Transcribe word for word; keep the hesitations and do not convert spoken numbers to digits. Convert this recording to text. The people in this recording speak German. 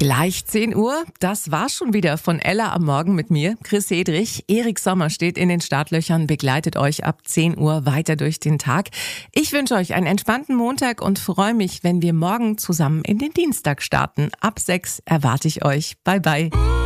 Gleich zehn Uhr, das war's schon wieder von Ella am Morgen mit mir, Chris Hedrich. Erik Sommer steht in den Startlöchern, begleitet euch ab zehn Uhr weiter durch den Tag. Ich wünsche euch einen entspannten Montag und freue mich, wenn wir morgen zusammen in den Dienstag starten. Ab sechs erwarte ich euch. Bye bye.